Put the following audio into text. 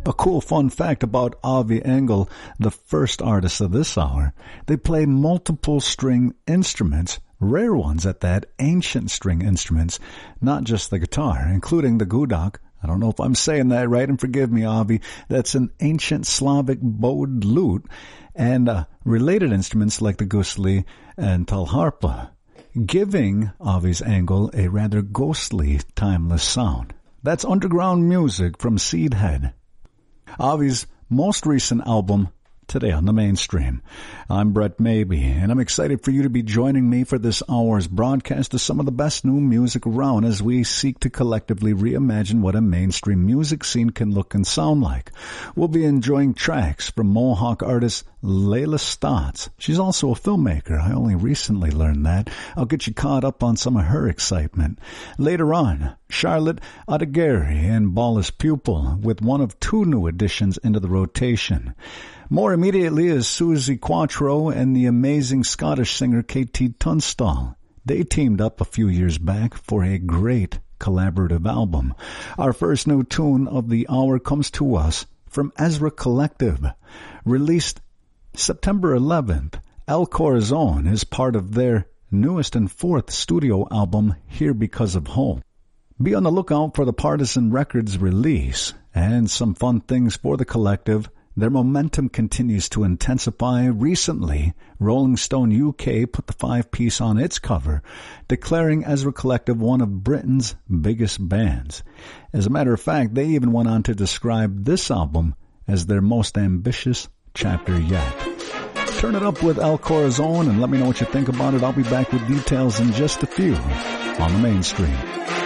A cool fun fact about Avi Engel, the first artist of this hour, they play multiple string instruments, rare ones at that, ancient string instruments, not just the guitar, including the gudok. I don't know if I'm saying that right, and forgive me, Avi. That's an ancient Slavic bowed lute, and related instruments like the gusli and talharpa, giving Avi's Engel a rather ghostly, timeless sound. That's underground music from Seedhead. Avi's most recent album, today on the mainstream. I'm Brett Maybe, and I'm excited for you to be joining me for this hour's broadcast of some of the best new music around as we seek to collectively reimagine what a mainstream music scene can look and sound like. We'll be enjoying tracks from Mohawk artist Layla Stotts. She's also a filmmaker. I only recently learned that. I'll get you caught up on some of her excitement. Later on, Charlotte Odegarie and Ballas Pupil with one of two new additions into the rotation. More immediately is Suzi Quatro and the amazing Scottish singer KT Tunstall. They teamed up a few years back for a great collaborative album. Our first new tune of the hour comes to us from Ezra Collective. Released September 11th, El Corazon is part of their newest and fourth studio album, Here Because of Home. Be on the lookout for the Partisan Records release and some fun things for the collective. Their momentum continues to intensify. Recently, Rolling Stone UK put the 5-piece on its cover, declaring Ezra Collective one of Britain's biggest bands. As a matter of fact, they even went on to describe this album as their most ambitious chapter yet. Turn it up with El Corazon and let me know what you think about it. I'll be back with details in just a few on the mainstream.